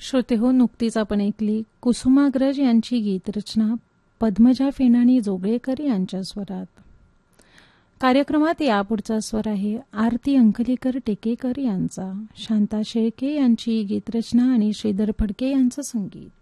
श्रोते हो, नुकतीच आपण ऐकली कुसुमाग्रज यांची गीतरचना पद्मजा फेनानी जोगळेकर यांच्या स्वरात. कार्यक्रमात यापुढचा स्वर आहे आरती अंकलीकर टेकेकर यांचा. शांता शेळके यांची गीतरचना आणि श्रीधर फडके यांचं संगीत.